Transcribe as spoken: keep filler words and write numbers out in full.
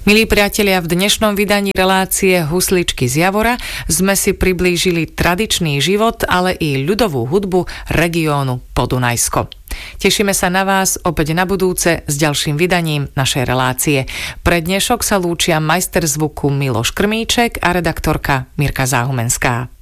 Milí priatelia, v dnešnom vydaní relácie Husličky z Javora sme si priblížili tradičný život, ale i ľudovú hudbu regiónu Podunajsko. Tešíme sa na vás opäť na budúce s ďalším vydaním našej relácie. Pre dnešok sa lúčia majster zvuku Miloš Krmíček a redaktorka Mirka Záhumenská.